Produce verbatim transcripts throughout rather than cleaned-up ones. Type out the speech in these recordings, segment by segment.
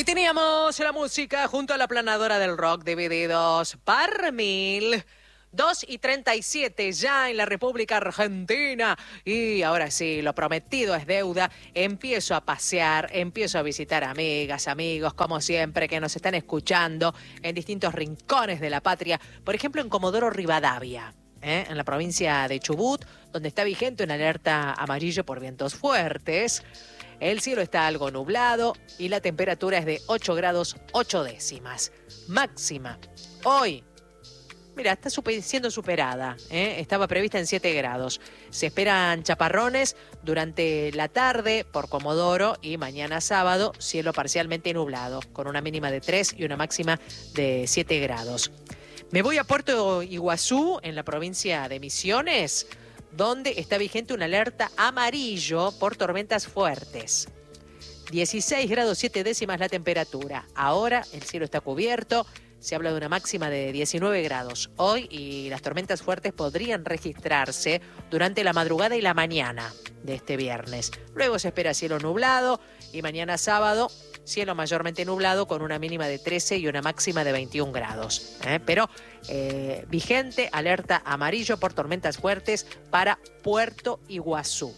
Ahí teníamos la música junto a la planadora del rock, Divididos par mil. dos y treinta y siete ya en la República Argentina. Y ahora sí, lo prometido es deuda. Empiezo a pasear, empiezo a visitar amigas, amigos, como siempre, que nos están escuchando en distintos rincones de la patria. Por ejemplo, en Comodoro Rivadavia, ¿eh? en la provincia de Chubut, donde está vigente una alerta amarillo por vientos fuertes. El cielo está algo nublado y la temperatura es de ocho grados ocho décimas. Máxima hoy, mira, está super, siendo superada, ¿eh? Estaba prevista en siete grados. Se esperan chaparrones durante la tarde por Comodoro y mañana sábado, cielo parcialmente nublado, con una mínima de tres y una máxima de siete grados. Me voy a Puerto Iguazú, en la provincia de Misiones, donde está vigente una alerta amarillo por tormentas fuertes. dieciséis grados siete décimas la temperatura. Ahora el cielo está cubierto. Se habla de una máxima de diecinueve grados hoy y las tormentas fuertes podrían registrarse durante la madrugada y la mañana de este viernes. Luego se espera cielo nublado y mañana sábado cielo mayormente nublado con una mínima de trece y una máxima de veintiún grados. ¿eh? Pero eh, vigente alerta amarillo por tormentas fuertes para Puerto Iguazú.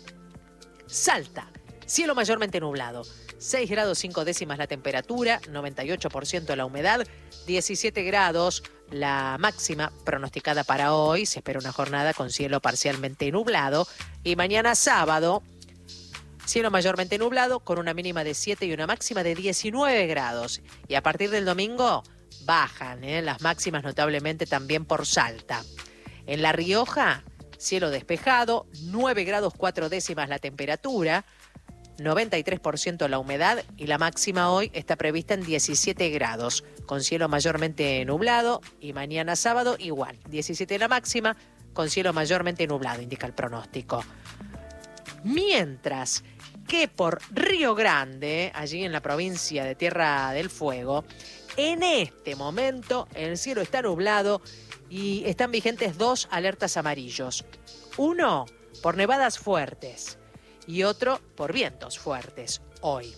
Salta, cielo mayormente nublado. seis grados cinco décimas la temperatura, noventa y ocho por ciento la humedad, diecisiete grados la máxima pronosticada para hoy. Se espera una jornada con cielo parcialmente nublado. Y mañana sábado, cielo mayormente nublado con una mínima de siete y una máxima de diecinueve grados. Y a partir del domingo bajan ¿eh? las máximas notablemente también por Salta. En La Rioja, cielo despejado, nueve grados cuatro décimas la temperatura, noventa y tres por ciento la humedad y la máxima hoy está prevista en diecisiete grados, con cielo mayormente nublado y mañana sábado igual, diecisiete la máxima, con cielo mayormente nublado, indica el pronóstico. Mientras que por Río Grande, allí en la provincia de Tierra del Fuego, en este momento el cielo está nublado y están vigentes dos alertas amarillos. Uno por nevadas fuertes y otro por vientos fuertes hoy.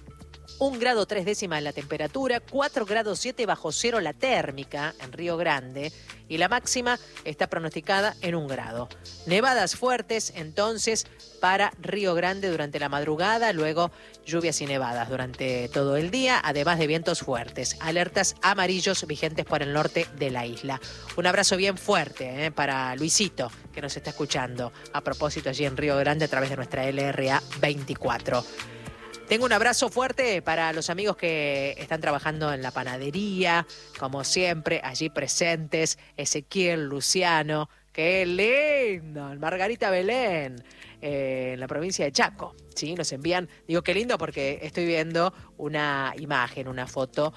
un grado tres décimas en la temperatura, cuatro grados siete bajo cero la térmica en Río Grande y la máxima está pronosticada en un grado. Nevadas fuertes entonces para Río Grande durante la madrugada, luego lluvias y nevadas durante todo el día, además de vientos fuertes. Alertas amarillos vigentes por el norte de la isla. Un abrazo bien fuerte ¿eh? para Luisito, que nos está escuchando a propósito allí en Río Grande a través de nuestra L R A veinticuatro. Tengo un abrazo fuerte para los amigos que están trabajando en la panadería, como siempre, allí presentes, Ezequiel, Luciano, qué lindo, Margarita Belén, eh, en la provincia de Chaco, ¿sí? Nos envían, digo qué lindo porque estoy viendo una imagen, una foto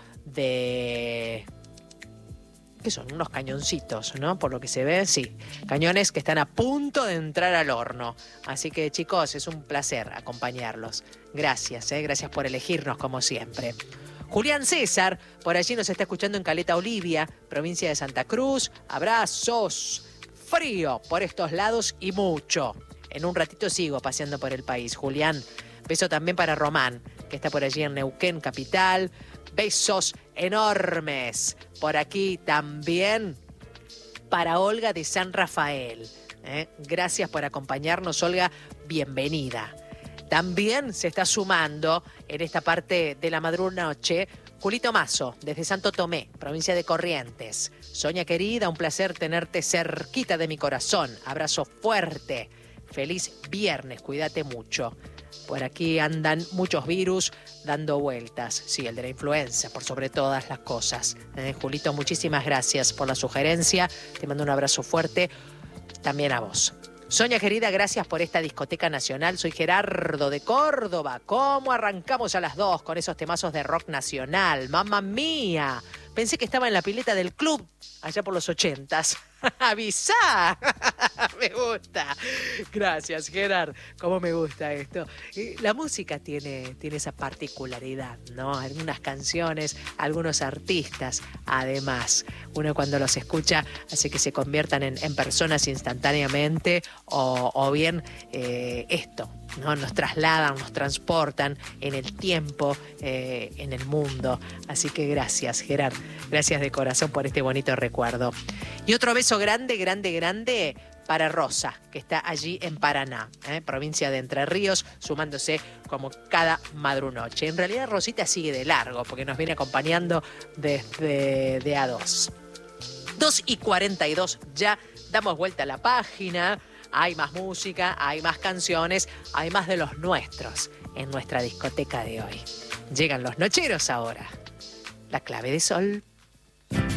de... que son unos cañoncitos, ¿no? Por lo que se ve, sí. Cañones que están a punto de entrar al horno. Así que, chicos, es un placer acompañarlos. Gracias, ¿eh? Gracias por elegirnos, como siempre. Julián César, por allí nos está escuchando en Caleta Olivia, provincia de Santa Cruz. Abrazos. Frío por estos lados y mucho. En un ratito sigo paseando por el país, Julián. Beso también para Román, que está por allí en Neuquén, capital. Besos enormes. Por aquí también para Olga de San Rafael. ¿eh? Gracias por acompañarnos, Olga. Bienvenida. También se está sumando en esta parte de la madrugada-noche Julito Mazo, desde Santo Tomé, provincia de Corrientes. Sonia querida, un placer tenerte cerquita de mi corazón. Abrazo fuerte. Feliz viernes, cuídate mucho. Por aquí andan muchos virus dando vueltas. Sí, el de la influenza, por sobre todas las cosas. Eh, Julito, muchísimas gracias por la sugerencia. Te mando un abrazo fuerte también a vos. Sonia querida, gracias por esta discoteca nacional. Soy Gerardo de Córdoba. ¿Cómo arrancamos a las dos con esos temazos de rock nacional? ¡Mamma mía! Pensé que estaba en la pileta del club allá por los ochentas. ¡Avisá! Me gusta. Gracias, Gerard. Cómo me gusta esto. Y la música tiene, tiene esa particularidad, ¿no? Algunas canciones, algunos artistas, además. Uno cuando los escucha hace que se conviertan en, en personas instantáneamente o, o bien eh, esto. ¿no? Nos trasladan, nos transportan en el tiempo, eh, en el mundo. Así que gracias, Gerard. Gracias de corazón por este bonito recuerdo. Y otro beso grande, grande, grande para Rosa, que está allí en Paraná, ¿eh? Provincia de Entre Ríos, sumándose como cada madrunoche. En realidad Rosita sigue de largo, porque nos viene acompañando desde de A dos. dos y cuarenta y dos, ya damos vuelta a la página. Hay más música, hay más canciones, hay más de los nuestros en nuestra discoteca de hoy. Llegan los nocheros ahora. La clave de sol.